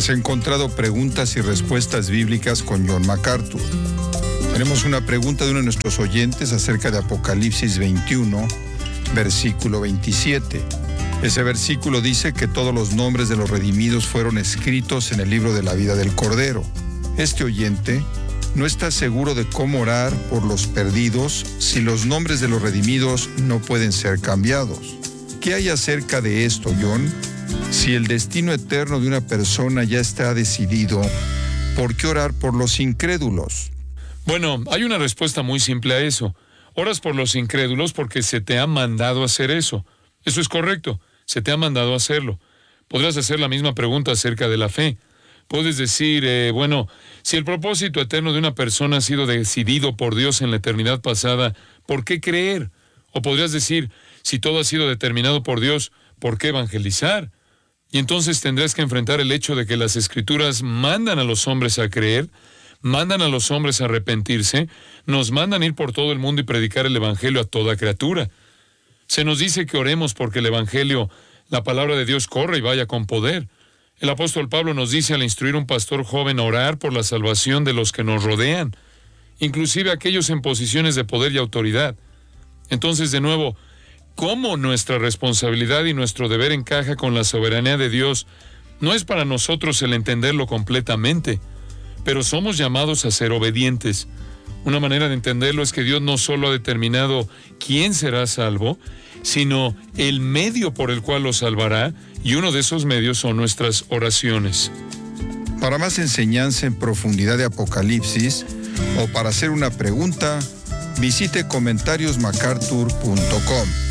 Has encontrado preguntas y respuestas bíblicas con John MacArthur. Tenemos una pregunta de uno de nuestros oyentes acerca de Apocalipsis 21, versículo 27. Ese versículo dice que todos los nombres de los redimidos fueron escritos en el libro de la vida del Cordero. Este oyente no está seguro de cómo orar por los perdidos si los nombres de los redimidos no pueden ser cambiados. ¿Qué hay acerca de esto, John? Si el destino eterno de una persona ya está decidido, ¿por qué orar por los incrédulos? Bueno, hay una respuesta muy simple a eso. Oras por los incrédulos porque se te ha mandado hacer eso. Eso es correcto, se te ha mandado hacerlo. Podrás hacer la misma pregunta acerca de la fe. Puedes decir, si el propósito eterno de una persona ha sido decidido por Dios en la eternidad pasada, ¿por qué creer? O podrías decir, si todo ha sido determinado por Dios, ¿por qué evangelizar? Y entonces tendrás que enfrentar el hecho de que las Escrituras mandan a los hombres a creer, mandan a los hombres a arrepentirse, nos mandan ir por todo el mundo y predicar el Evangelio a toda criatura. Se nos dice que oremos porque el Evangelio, la palabra de Dios, corra y vaya con poder. El apóstol Pablo nos dice al instruir a un pastor joven a orar por la salvación de los que nos rodean, inclusive aquellos en posiciones de poder y autoridad. Entonces, de nuevo, ¿cómo nuestra responsabilidad y nuestro deber encaja con la soberanía de Dios? No es para nosotros el entenderlo completamente, pero somos llamados a ser obedientes. Una manera de entenderlo es que Dios no solo ha determinado quién será salvo, sino el medio por el cual lo salvará, y uno de esos medios son nuestras oraciones. Para más enseñanza en profundidad de Apocalipsis o para hacer una pregunta, visite comentariosmacarthur.com.